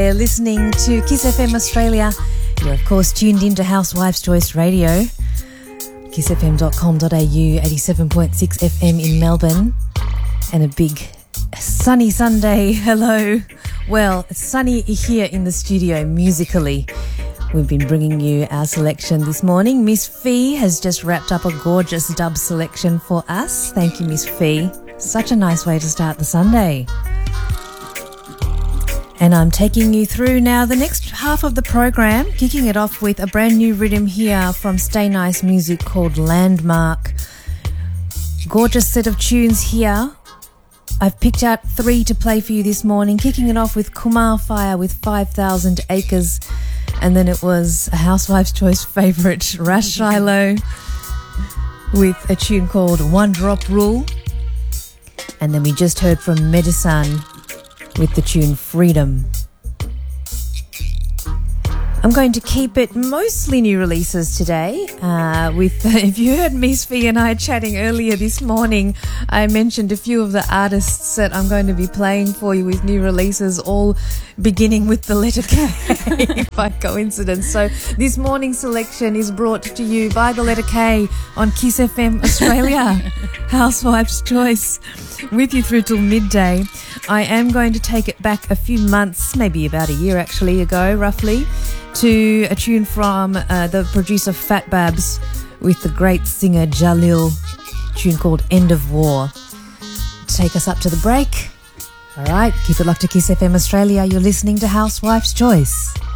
there listening to Kiss FM Australia. You're of course tuned into Housewives Choice Radio, kissfm.com.au, 87.6 FM in Melbourne, and a big sunny Sunday. Hello. Well, it's sunny here in the studio musically. We've been bringing you our selection this morning. Miss Fee has just wrapped up a gorgeous dub selection for us. Thank you, Miss Fee. Such a nice way to start the Sunday. And I'm taking you through now the next half of the program, kicking it off with a brand new rhythm here from Stay Nice Music called Landmark. Gorgeous set of tunes here. I've picked out 3 to play for you this morning, kicking it off with Kumar Fire with 5,000 Acres. And then it was a Housewives' Choice favourite, Rash Shiloh, with a tune called One Drop Rule. And then we just heard from Medisan with the tune Freedom. I'm going to keep it mostly new releases today. If you heard Miss Fee and I chatting earlier this morning, I mentioned a few of the artists that I'm going to be playing for you with new releases, all beginning with the letter K by coincidence. So this morning's selection is brought to you by the letter K on Kiss FM Australia. Housewives' Choice, with you through till midday. I am going to take it back a few months, maybe about a year actually ago, roughly, to a tune from the producer Fat Babs with the great singer Jalil, a tune called End of War. Take us up to the break. All right, keep it locked to Kiss FM Australia. You're listening to Housewives' Choice.